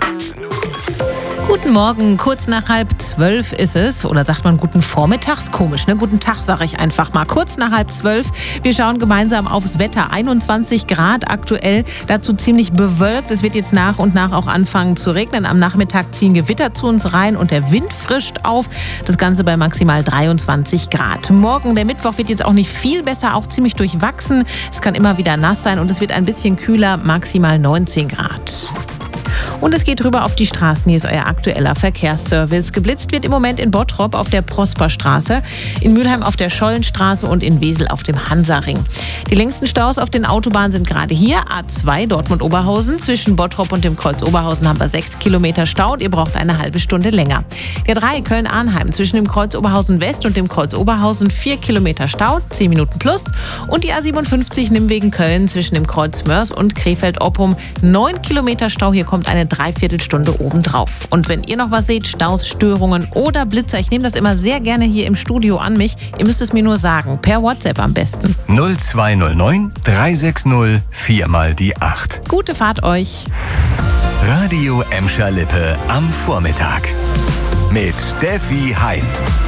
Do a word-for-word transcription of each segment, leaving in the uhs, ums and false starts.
Guten Morgen, kurz nach halb zwölf ist es. Oder sagt man guten Vormittags? Komisch, ne? Guten Tag, sage ich einfach mal. Kurz nach halb zwölf. Wir schauen gemeinsam aufs Wetter. einundzwanzig Grad aktuell, dazu ziemlich bewölkt. Es wird jetzt nach und nach auch anfangen zu regnen. Am Nachmittag ziehen Gewitter zu uns rein und der Wind frischt auf. Das Ganze bei maximal dreiundzwanzig Grad. Morgen, der Mittwoch, wird jetzt auch nicht viel besser, auch ziemlich durchwachsen. Es kann immer wieder nass sein und es wird ein bisschen kühler, maximal neunzehn Grad. Und es geht rüber auf die Straßen. Hier ist euer aktueller Verkehrsservice. Geblitzt wird im Moment in Bottrop auf der Prosperstraße, in Mülheim auf der Schollenstraße und in Wesel auf dem Hansaring. Die längsten Staus auf den Autobahnen sind gerade hier. A zwei Dortmund-Oberhausen. Zwischen Bottrop und dem Kreuz Oberhausen haben wir sechs Kilometer Stau und ihr braucht eine halbe Stunde länger. Der drei Köln-Arnheim zwischen dem Kreuz Oberhausen West und dem Kreuz Oberhausen vier Kilometer Stau, zehn Minuten plus. Und die A siebenundfünfzig Nimwegen Köln zwischen dem Kreuz Mörs und Krefeld-Oppum neun Kilometer Stau. Hier kommt eine Dreiviertelstunde obendrauf. Und wenn ihr noch was seht, Staus, Störungen oder Blitzer, ich nehme das immer sehr gerne hier im Studio an mich. Ihr müsst es mir nur sagen, per WhatsApp am besten. null zwei null neun drei sechs null vier mal die acht. Gute Fahrt euch. Radio Emscher Lippe am Vormittag. Mit Steffi Heim.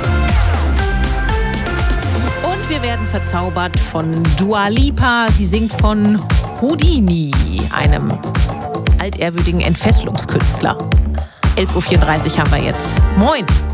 Und wir werden verzaubert von Dua Lipa. Sie singt von Houdini, einem altehrwürdigen Entfesselungskünstler. elf Uhr vierunddreißig haben wir jetzt. Moin!